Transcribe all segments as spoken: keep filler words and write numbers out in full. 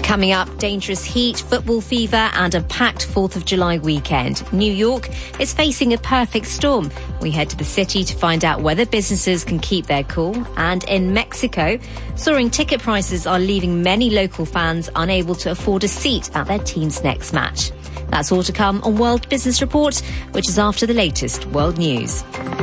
Coming up, dangerous heat, football fever and a packed fourth of July weekend. New York is facing a perfect storm. We head to the city to find out whether businesses can keep their cool. And in Mexico, soaring ticket prices are leaving many local fans unable to afford a seat at their team's next match. That's all to come on World Business Report, which is after the latest world news.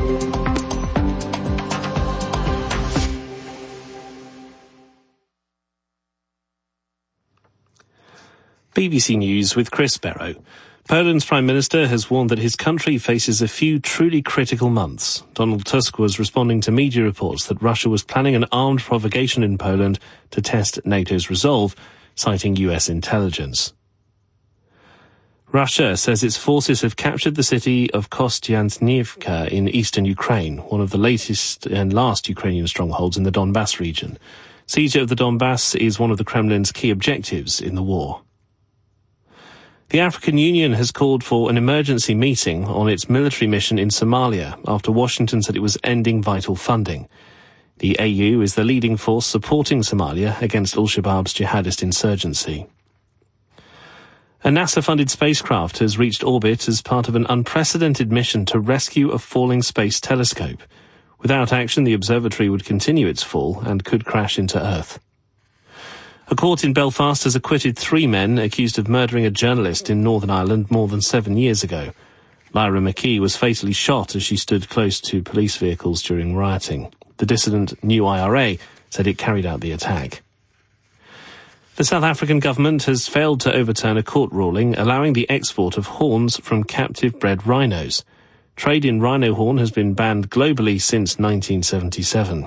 B B C News with Chris Barrow. Poland's Prime Minister has warned that his country faces a few truly critical months. Donald Tusk was responding to media reports that Russia was planning an armed provocation in Poland to test NATO's resolve, citing U S intelligence. Russia says its forces have captured the city of Kostyantynivka in eastern Ukraine, one of the latest and last Ukrainian strongholds in the Donbass region. Siege of the Donbass is one of the Kremlin's key objectives in the war. The African Union has called for an emergency meeting on its military mission in Somalia after Washington said it was ending vital funding. The A U is the leading force supporting Somalia against al-Shabaab's jihadist insurgency. A NASA-funded spacecraft has reached orbit as part of an unprecedented mission to rescue a falling space telescope. Without action, the observatory would continue its fall and could crash into Earth. A court in Belfast has acquitted three men accused of murdering a journalist in Northern Ireland more than seven years ago. Lyra McKee was fatally shot as she stood close to police vehicles during rioting. The dissident New I R A said it carried out the attack. The South African government has failed to overturn a court ruling allowing the export of horns from captive-bred rhinos. Trade in rhino horn has been banned globally since nineteen seventy-seven.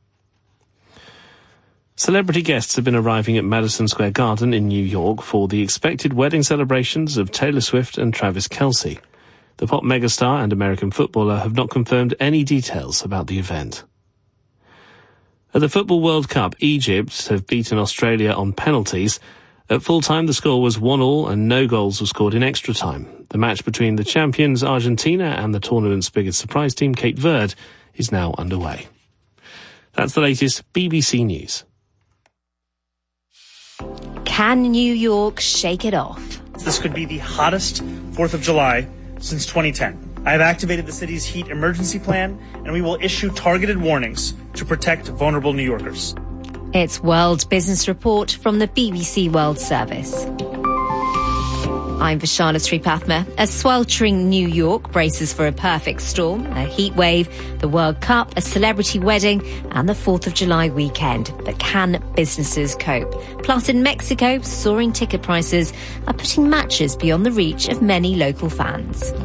Celebrity guests have been arriving at Madison Square Garden in New York for the expected wedding celebrations of Taylor Swift and Travis Kelce. The pop megastar and American footballer have not confirmed any details about the event. At the Football World Cup, Egypt have beaten Australia on penalties. At full-time, the score was one all and no goals were scored in extra time. The match between the champions Argentina and the tournament's biggest surprise team, Cape Verde, is now underway. That's the latest B B C News. Can New York shake it off? This could be the hottest fourth of July since twenty ten. I have activated the city's heat emergency plan, and we will issue targeted warnings to protect vulnerable New Yorkers. It's World Business Report from the B B C World Service. I'm Vishana Sripathma. A sweltering New York braces for a perfect storm, a heat wave, the World Cup, a celebrity wedding, and the fourth of July weekend. But can businesses cope? Plus, in Mexico, soaring ticket prices are putting matches beyond the reach of many local fans.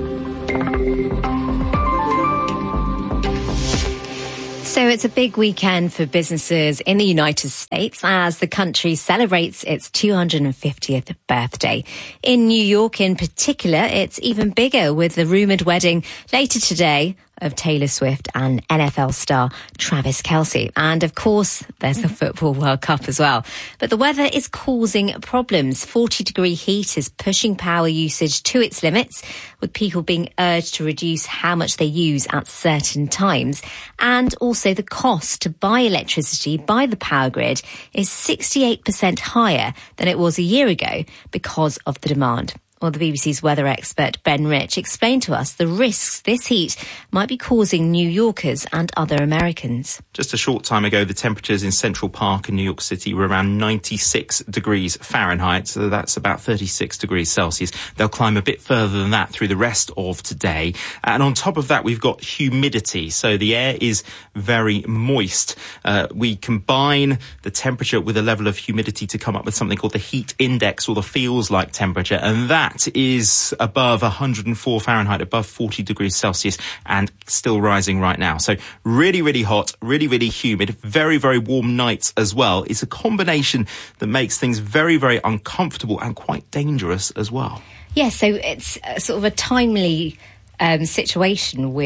So it's a big weekend for businesses in the United States as the country celebrates its two hundred fiftieth birthday. In New York in particular, it's even bigger with the rumoured wedding later today of Taylor Swift and N F L star Travis Kelce. And of course, there's the Football World Cup as well. But the weather is causing problems. forty degree heat is pushing power usage to its limits, with people being urged to reduce how much they use at certain times. And also the cost to buy electricity by the power grid is sixty-eight percent higher than it was a year ago because of the demand. Well, the B B C's weather expert Ben Rich explained to us the risks this heat might be causing New Yorkers and other Americans. Just a short time ago, the temperatures in Central Park in New York City were around ninety-six degrees Fahrenheit, so that's about thirty-six degrees Celsius. They'll climb a bit further than that through the rest of today. And on top of that, we've got humidity, so the air is very moist. Uh, we combine the temperature with a level of humidity to come up with something called the heat index, or the feels-like temperature, and that is above one hundred four Fahrenheit, above forty degrees Celsius, and still rising right now. So really, really hot, really, really humid, very, very warm nights as well. It's a combination that makes things very, very uncomfortable and quite dangerous as well. Yes, yeah, so it's a, sort of a timely um, situation with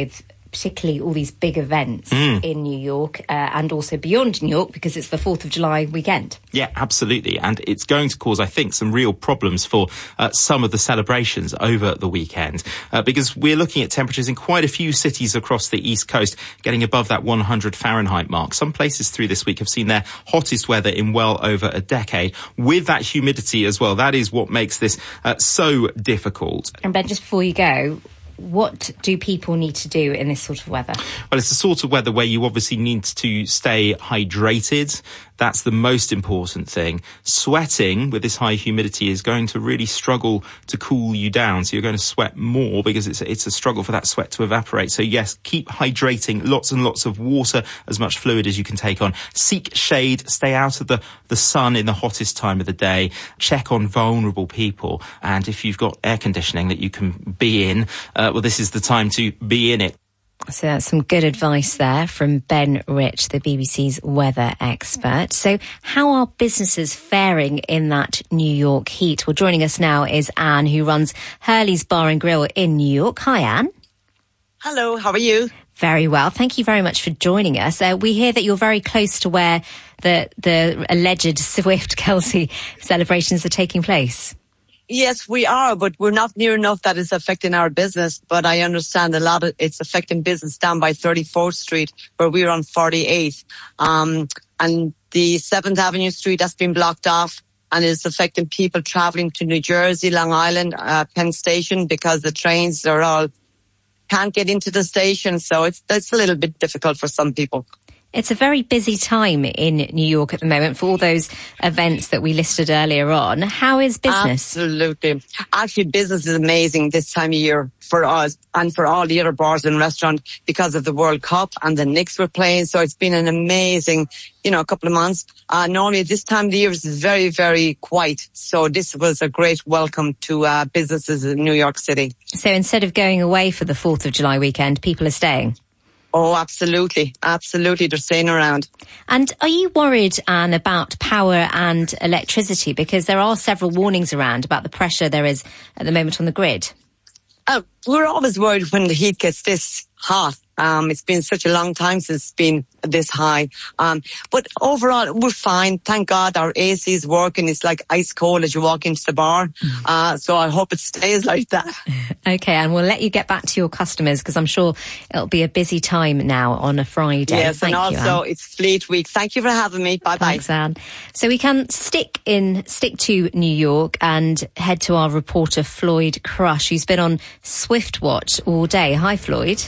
particularly all these big events mm. in New York uh, and also beyond New York, because it's the fourth of July weekend. Yeah, absolutely. And it's going to cause, I think, some real problems for uh, some of the celebrations over the weekend, uh, because we're looking at temperatures in quite a few cities across the East Coast getting above that one hundred Fahrenheit mark. Some places through this week have seen their hottest weather in well over a decade, with that humidity as well. That is what makes this uh, so difficult. And Ben, just before you go, what do people need to do in this sort of weather? Well, it's the sort of weather where you obviously need to stay hydrated. That's the most important thing. Sweating with this high humidity is going to really struggle to cool you down. So you're going to sweat more because it's, it's a struggle for that sweat to evaporate. So yes, keep hydrating, lots and lots of water, as much fluid as you can take on. Seek shade, stay out of the, the sun in the hottest time of the day. Check on vulnerable people. And if you've got air conditioning that you can be in, uh, well, this is the time to be in it. So that's some good advice there from Ben Rich, the B B C's weather expert. So how are businesses faring in that New York heat? Well, joining us now is Anne, who runs Hurley's Bar and Grill in New York. Hi, Anne. Hello, how are you? Very well. Thank you very much for joining us. Uh, we hear that you're very close to where the, the alleged Swift-Kelsey celebrations are taking place. Yes, we are, but we're not near enough that it's affecting our business. But I understand a lot of it's affecting business down by thirty-fourth Street, where we're on forty-eighth. Um, and the seventh Avenue Street has been blocked off, and it's affecting people traveling to New Jersey, Long Island, uh, Penn Station, because the trains are all can't get into the station. So it's, it's a little bit difficult for some people. It's a very busy time in New York at the moment for all those events that we listed earlier on. How is business? Absolutely. Actually, business is amazing this time of year for us and for all the other bars and restaurants because of the World Cup and the Knicks were playing. So it's been an amazing, you know, couple of months. Uh, normally this time of the year is very, very quiet. So this was a great welcome to uh, businesses in New York City. So instead of going away for the fourth of July weekend, people are staying? Oh, absolutely. Absolutely. They're staying around. And are you worried, Anne, about power and electricity? Because there are several warnings around about the pressure there is at the moment on the grid. Uh, we're always worried when the heat gets this hot. Um, it's been such a long time since it's been this high. Um, but overall, we're fine. Thank God our A C is working. It's like ice cold as you walk into the bar. Uh, so I hope it stays like that. Okay, and we'll let you get back to your customers because I'm sure it'll be a busy time now on a Friday. Yes, Thank and you, also Anne. it's Fleet Week. Thank you for having me. Bye-bye. Thanks, Anne. So we can stick in, stick to New York and head to our reporter Floyd Crush, who's been on Swift Watch all day. Hi, Floyd.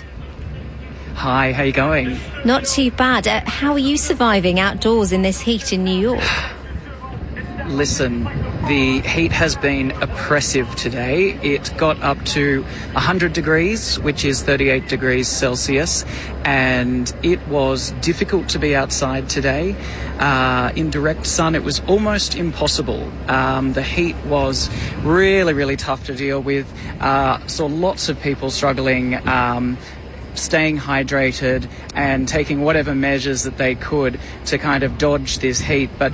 Hi, how you going? Not too bad. Uh, how are you surviving outdoors in this heat in New York? Listen, the heat has been oppressive today. It got up to one hundred degrees, which is thirty-eight degrees Celsius, and it was difficult to be outside today. Uh, in direct sun, it was almost impossible. Um, the heat was really, really tough to deal with. Uh, saw lots of people struggling, um, staying hydrated and taking whatever measures that they could to kind of dodge this heat. But